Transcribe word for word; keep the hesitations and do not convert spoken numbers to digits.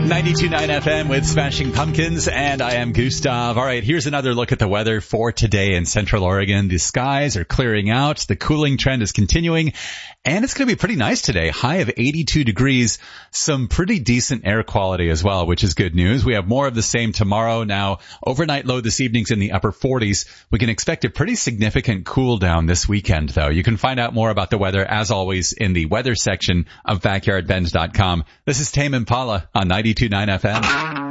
ninety-two point nine F M with Smashing Pumpkins, and I am Gustav. All right, here's another look at the weather for today in Central Oregon. The skies are clearing out, the cooling trend is continuing, and it's going to be pretty nice today. High of eighty-two degrees, some pretty decent air quality as well, which is good news. We have more of the same tomorrow. Now, overnight low this evening's in the upper forties. We can expect a pretty significant cool down this weekend, though. You can find out more about the weather, as always, in the weather section of backyard bend dot com. This is Tame Impala on ninety-two point nine F M.